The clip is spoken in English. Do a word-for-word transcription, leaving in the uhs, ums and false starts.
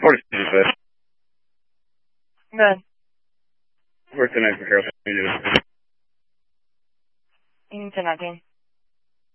Florida City, but Good. work tonight for Carroll. Into nothing.